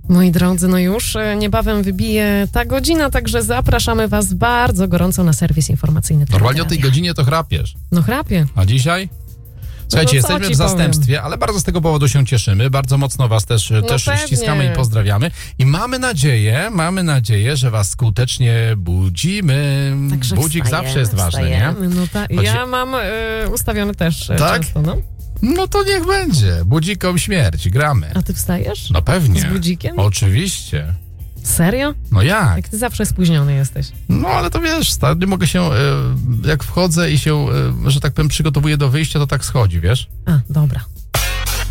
Moi drodzy, no już niebawem wybije ta godzina, także zapraszamy was bardzo gorąco na serwis informacyjny. Normalnie o tej godzinie to chrapiesz. No chrapię. A dzisiaj? Słuchajcie, jesteśmy w zastępstwie, ale bardzo z tego powodu się cieszymy. Bardzo mocno was też ściskamy i pozdrawiamy. I mamy nadzieję, że was skutecznie budzimy. Także Budzik zawsze jest ważny, nie? No ja mam ustawiony też tak? często, no. No to niech będzie. Budzikom śmierć, gramy. A ty wstajesz? No pewnie. Z budzikiem? Oczywiście. Serio? No jak? Jak ty zawsze spóźniony jesteś. No ale to wiesz, nie mogę się, jak wchodzę i się, że tak powiem, przygotowuję do wyjścia, to tak schodzi, wiesz? A, dobra.